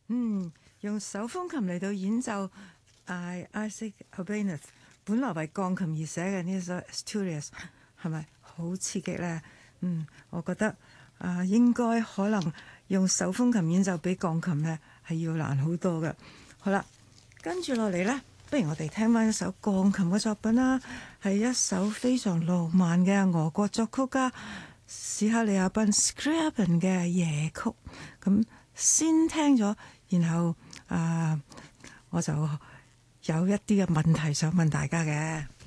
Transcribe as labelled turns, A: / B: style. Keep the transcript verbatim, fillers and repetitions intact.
A: 嗯，用手風琴嚟到演奏 I Isaac Albéniz 本來為鋼琴而寫嘅呢首 Asturias 係咪好刺激咧？嗯，我覺得啊、呃，應該可能用手風琴演奏比鋼琴咧係要難好多嘅。好啦，跟住落嚟咧，不如我哋聽翻一首鋼琴嘅作品啦，係一首非常浪漫嘅俄國作曲家史克里亞賓 Scriabin 嘅夜曲。咁先聽咗，然後啊、呃，我就有一啲嘅問題想問大家嘅。